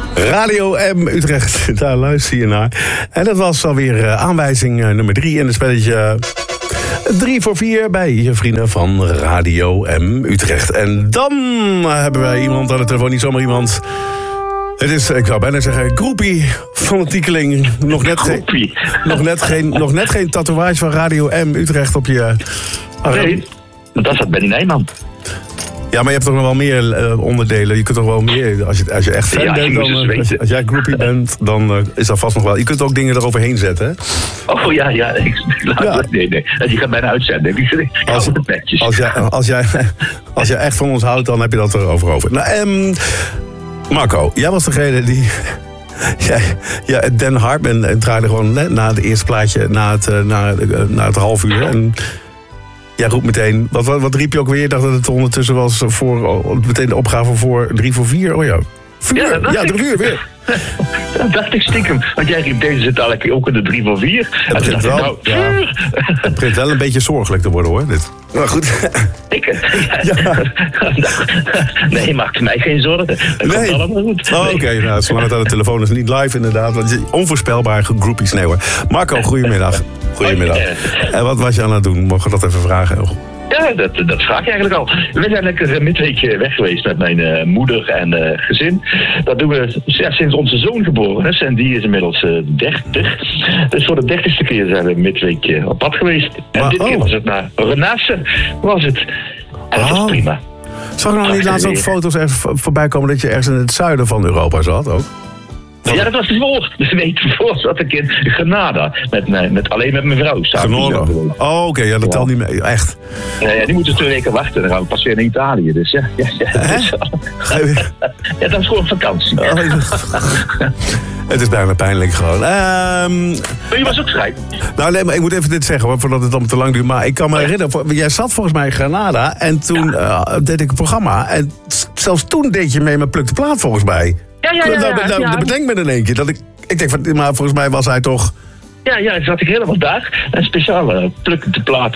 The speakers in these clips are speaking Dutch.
Radio M Utrecht, daar luister je naar. En dat was alweer aanwijzing nummer 3 in het spelletje 3 voor 4 bij je vrienden van Radio M Utrecht. En dan hebben wij iemand aan de telefoon, niet zomaar iemand. Het is, ik zou bijna zeggen, groepie, fanatiekeling. Nog net geen tatoeage van Radio M Utrecht op je arm. Nee, want dat zat Benny Nijman. Ja, maar je hebt toch nog wel meer onderdelen. Je kunt toch wel meer, als je echt fan bent, dan, als jij groupie bent, dan is dat vast nog wel. Je kunt ook dingen eroverheen zetten, hè? Oh ja. Nee. Die gaat bijna uitzenden. Als jij echt van ons houdt, dan heb je dat erover over. Nou, Marco, jij was degene die... Ja, Dan Hartman draaide gewoon na het eerste plaatje, na het half uur. En jij roept meteen, wat riep je ook weer? Je dacht dat het ondertussen was voor meteen de opgave voor 3 voor 4. Oh ja. 4? Ja, 3 uur weer. Dat dacht ik stiekem. Want jij riep deze zit eigenlijk ook in de 3 voor 4. Het begint wel een beetje zorgelijk te worden, hoor. Dit. Maar goed. Nee, maakt mij geen zorgen. Dat komt allemaal goed. Oké, nou, zolang het aan de telefoon is, niet live inderdaad. Want onvoorspelbaar groupie sneeuwen. Marco, goedemiddag. En wat was je aan het doen? Mogen we dat even vragen? Ja, dat vraag je eigenlijk al. We zijn lekker midweek weg geweest met mijn moeder en gezin. Dat doen we sinds onze zoon geboren is. En die is inmiddels 30. Dus voor de 30ste keer zijn we midweek op pad geweest. En dit keer was het naar Renesse. En dat was prima. Zag je nog niet laatst ook foto's voorbij komen dat je ergens in het zuiden van Europa zat ook? Ja, dat was de week ervoor zat ik in Granada. Alleen met mijn vrouw. Granada? Oh, oké, ja, dat telt niet mee. Echt? Ja, die moeten 2 weken wachten. Dan gaan we pas weer naar Italië. Dus ja. Ja, dat is gewoon vakantie. Het is bijna pijnlijk gewoon. Maar je was ook vrij. Nou, nee, maar ik moet even dit zeggen, hoor, voordat het dan te lang duurt. Maar ik kan me herinneren, jij zat volgens mij in Granada. En toen deed ik een programma. En zelfs toen deed je mee met Pluk de Plaat, volgens mij. Dat bedenk me in één keer. Dat ik denk van, maar volgens mij was hij toch... Ja, zat ik helemaal daar. En speciaal Pluk de Plaat.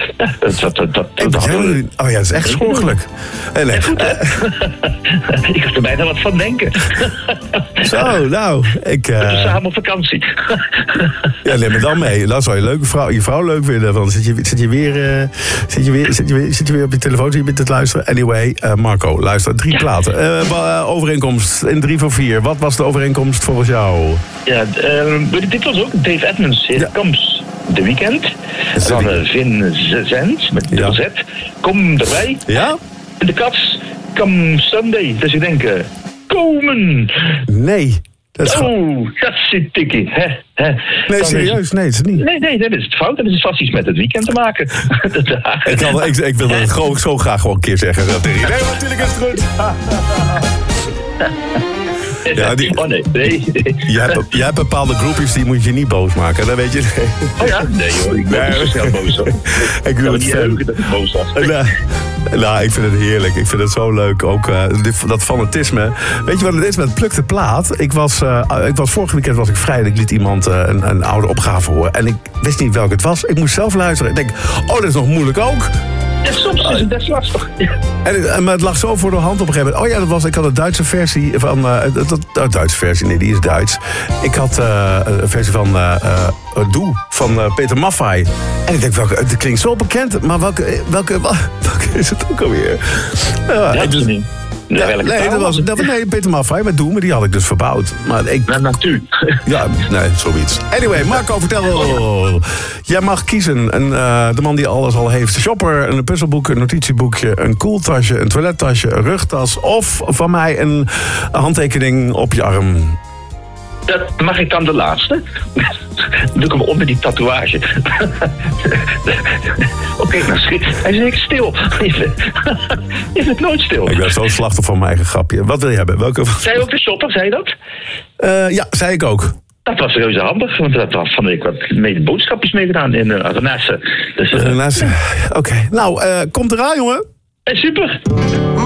Oh ja, dat is echt zorgelijk. Nee. Goed, hè? Ik had er bijna wat van denken. Zo, nou. We doen samen op vakantie. Ja, neem me dan mee. Dat zou je vrouw leuk vinden. Want zit je weer op je telefoon, zit je te luisteren. Anyway, Marco, luister. 3 platen. Overeenkomst in 3 voor 4. Wat was de overeenkomst volgens jou? Ja, dit was ook Dave Edmunds. Here comes The Weekend. Dan Vincent met dubbel Z. Kom erbij. Ja? De Cats. Come Sunday. Dus ik denk, komen. Nee. Dat zit tikkie. Nee, serieus? Nee, het is niet. Nee, dat is het fout. Dat is vast iets met het weekend te maken. Ik wil het gewoon zo graag gewoon een keer zeggen. Nee, natuurlijk is het goed. Ja, nee. Jij hebt bepaalde groepjes die moet je niet boos maken, dat weet je. Oh ja? Nee joh, ik ben niet snel boos hoor. Ik wil niet heugen dat ik boos was. Nou, ik vind het heerlijk. Ik vind het zo leuk. Ook dat fanatisme. Weet je wat het is met Pluk de Plaat? Ik was vorige weekend was ik vrij. Ik liet iemand een oude opgave horen. En ik wist niet welke het was. Ik moest zelf luisteren. Ik denk, dat is nog moeilijk ook. Ja, soms is het best lastig. Maar het lag zo voor de hand op een gegeven moment. Ik had een Duitse versie van... Duitse versie, nee, die is Duits. Ik had een versie van Doe, van Peter Maffay. En ik denk, het klinkt zo bekend, maar welke is het ook alweer? Niet. Nee, Peter Maffay met Doe, maar die had ik dus verbouwd. Natuur. Ja, nee, zoiets. Anyway, Marco, vertel. Jij mag kiezen. De man die alles al heeft. Een shopper, een puzzelboek, een notitieboekje, een koeltasje, een toilettasje, een rugtas. Of van mij een handtekening op je arm. Dat mag ik dan de laatste? Dan doe ik hem onder die tatoeage. Oké, nou schrik. Hij is niks stil. Je bent nooit stil. Ik ben zo'n slachtoffer van mijn eigen grapje. Wat wil je hebben? Zei je ook de shopper, zei je dat? Ja, zei ik ook. Dat was reuze handig, want dat had van de week wat boodschapjes meegedaan in Renesse. Dus, Renesse, oké. Nou, komt eraan, jongen. Super.